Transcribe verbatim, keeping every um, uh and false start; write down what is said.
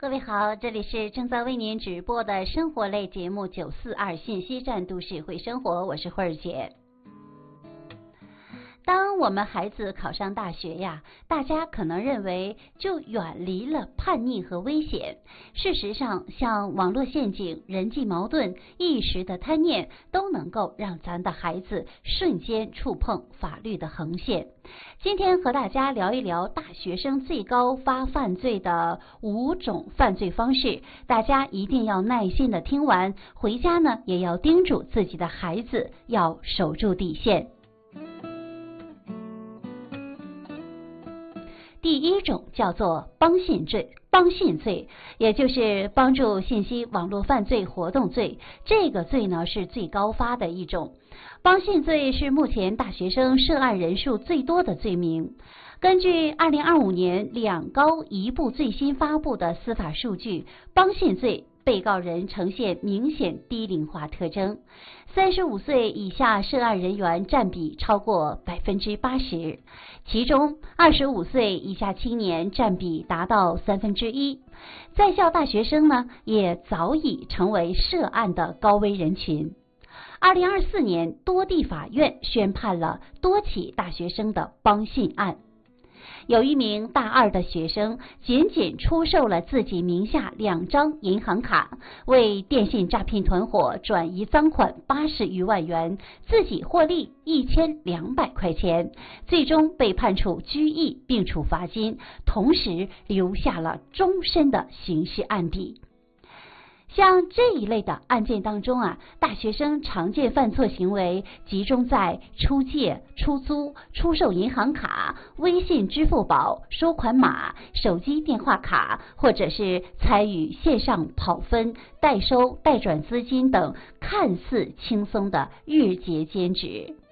各位好，这里是正在为您直播的生活类节目九四二信息站都市会生活，我是慧儿姐。当我们孩子考上大学呀，大家可能认为就远离了叛逆和危险。事实上，像网络陷阱、人际矛盾、一时的贪念，都能够让咱的孩子瞬间触碰法律的横线。今天和大家聊一聊大学生最高发犯罪的五种犯罪方式，大家一定要耐心的听完，回家呢也要叮嘱自己的孩子要守住底线。第一种叫做帮信罪，帮信罪也就是帮助信息网络犯罪活动罪，这个罪呢是最高发的一种。帮信罪是目前大学生涉案人数最多的罪名。根据二零二五年两高一部最新发布的司法数据，帮信罪被告人呈现明显低龄化特征，三十五岁以下涉案人员占比超过百分之八十，其中二十五岁以下青年占比达到三分之一。在校大学生呢，也早已成为涉案的高危人群。二零二四年，多地法院宣判了多起大学生的帮信案。有一名大二的学生仅仅出售了自己名下两张银行卡，为电信诈骗团伙转移赃款八十余万元，自己获利一千两百块钱，最终被判处拘役并处罚金，同时留下了终身的刑事案底。像这一类的案件当中啊，大学生常见犯错行为集中在出借、出租、出售银行卡、微信、支付宝、收款码、手机电话卡，或者是参与线上跑分、代收、代转资金等看似轻松的日结兼职。